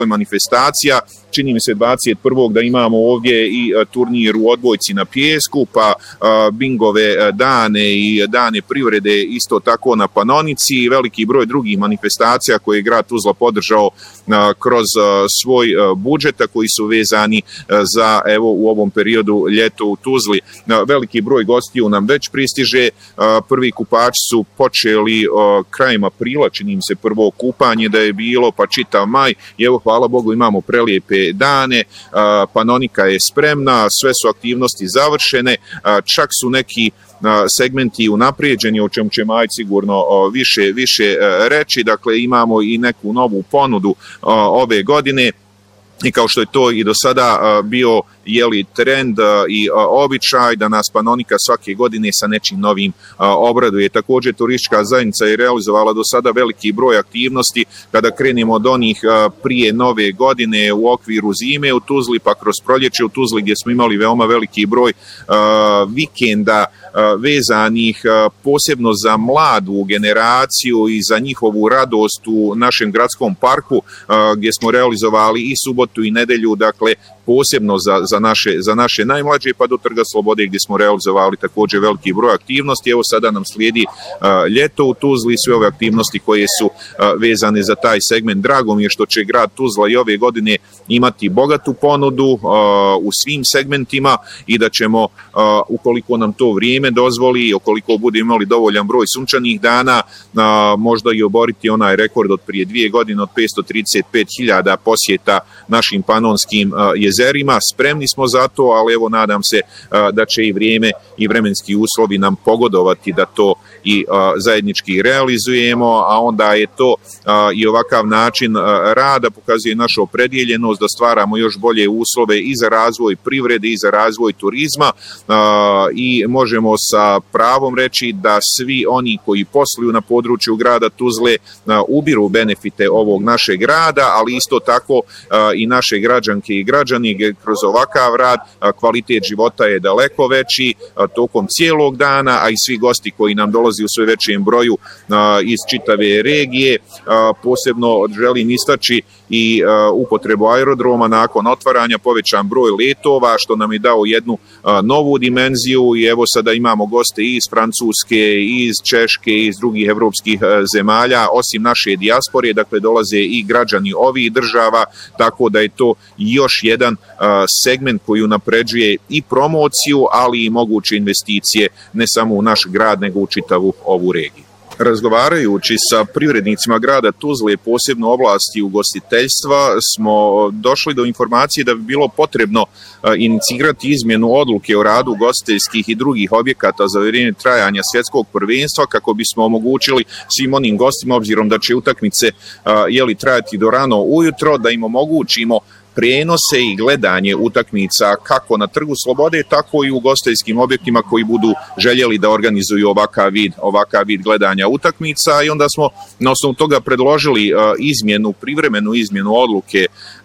manifestacija. Čini mi se 21. da imamo ovdje i turnir u odbojci na pijesku, pa bingove dane i dane privrede isto tako na Panonici i veliki broj drugih manifestacija koje je grad Tuzla podržao kroz svoj budžet, koji su vezani za evo u ovom periodu ljeto u Tuzli. Veliki broj gostiju nam već pristiže. Prvi kupači su počeli krajem aprila, čini mi se prvo kupanje da je bilo, pa čitav maj i evo hvala Bogu imamo prelijepe dane, Panonika je spremna, sve su aktivnosti završene, čak su neki segmenti unaprijeđeni, o čemu će Maj sigurno više reći. Dakle, imamo i neku novu ponudu ove godine. I kao što je to i do sada bio trend i običaj da nas Panonika svake godine sa nečim novim obraduje. Također turistička zajednica je realizovala do sada veliki broj aktivnosti kada krenemo od onih prije nove godine u okviru zime u Tuzli, pa kroz proljeće u Tuzli gdje smo imali veoma veliki broj vikenda vezanih posebno za mladu generaciju i za njihovu radost u našem gradskom parku gdje smo realizovali i subotu i nedelju, dakle posebno za naše najmlađe, pa do Trga Slobode gdje smo realizovali također veliki broj aktivnosti. Evo sada nam slijedi ljeto u Tuzli i sve ove aktivnosti koje su vezane za taj segment. Drago mi je što će grad Tuzla i ove godine imati bogatu ponudu u svim segmentima i da ćemo, ukoliko nam to vrijeme dozvoli i ukoliko budemo imali dovoljan broj sunčanih dana, možda i oboriti onaj rekord od prije 2 godine od 535.000 posjeta našim panonskim jezerima. Spremni smo za to, ali evo nadam se da će i vrijeme i vremenski uslovi nam pogodovati da to i zajednički realizujemo, a onda je to i ovakav način rada pokazuje našu opredjeljenost da stvaramo još bolje uslove i za razvoj privrede i za razvoj turizma i možemo sa pravom reći da svi oni koji posluju na području grada Tuzle ubiru benefite ovog našeg grada, ali isto tako i naše građanke i građani kroz ovakav rad kvalitet života je daleko veći tokom cijelog dana, a i svi gosti koji nam dolazi u sve većem broju iz čitave regije. Posebno želim istaći i upotrebu aerodroma nakon otvaranja, povećan broj letova što nam je dao jednu novu dimenziju i evo sada imamo goste i iz Francuske, i iz Češke, i iz drugih evropskih zemalja, osim naše dijaspore, dakle dolaze i građani ovih država, tako da je to još jedan segment koji unapređuje i promociju, ali i moguće investicije ne samo u naš grad, nego u čitavu ovu regiju. Razgovarajući sa privrednicima grada Tuzle, posebno oblasti ugostiteljstva, smo došli do informacije da bi bilo potrebno inicirati izmjenu odluke o radu ugostiteljskih i drugih objekata za vrijeme trajanja svjetskog prvenstva kako bismo omogućili svim onim gostima, obzirom da će utakmice trajati do rano ujutro, da im omogućimo prijenose i gledanje utakmica kako na Trgu Slobode, tako i u ugostiteljskim objektima koji budu željeli da organizuju ovakav vid gledanja utakmica i onda smo na osnovu toga predložili privremenu izmjenu odluke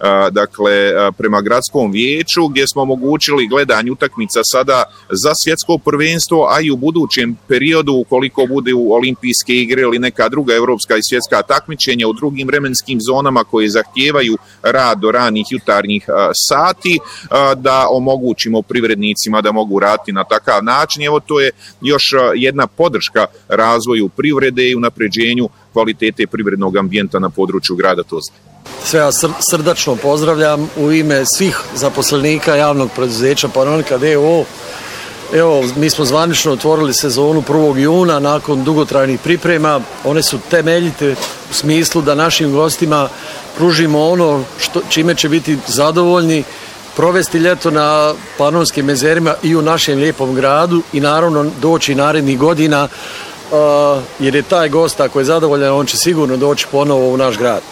prema gradskom vijeću gdje smo omogućili gledanje utakmica sada za svjetsko prvenstvo, a i u budućem periodu ukoliko bude u olimpijske igre ili neka druga evropska i svjetska takmičenja u drugim vremenskim zonama koje zahtijevaju rad do ranih jutarnjih sati, da omogućimo privrednicima da mogu raditi na takav način. Evo to je još jedna podrška razvoju privrede i unapređenju kvalitete privrednog ambijenta na području grada Tuzle. Sve ja srdačno pozdravljam u ime svih zaposlenika javnog preduzeća Panonika d.o.o. Evo, mi smo zvanično otvorili sezonu 1. juna nakon dugotrajnih priprema. One su temeljite u smislu da našim gostima pružimo ono čime će biti zadovoljni, provesti ljeto na Panonskim jezerima i u našem lijepom gradu i naravno doći narednih godina, jer je taj gost, ako je zadovoljan, on će sigurno doći ponovo u naš grad.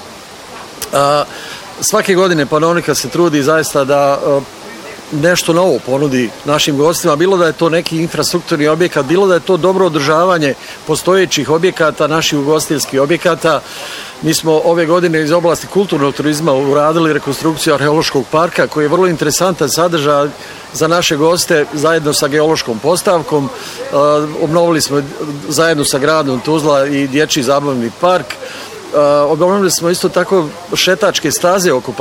Svake godine Panonika se trudi zaista da nešto novo ponudi našim gostima, bilo da je to neki infrastrukturni objekat, bilo da je to dobro održavanje postojećih objekata, naših ugostiteljskih objekata. Mi smo ove godine iz oblasti kulturnog turizma uradili rekonstrukciju arheološkog parka koji je vrlo interesantan sadržaj za naše goste zajedno sa geološkom postavkom. Obnovili smo zajedno sa gradom Tuzla i dječji zabavni park. Obnovili smo isto tako šetačke staze oko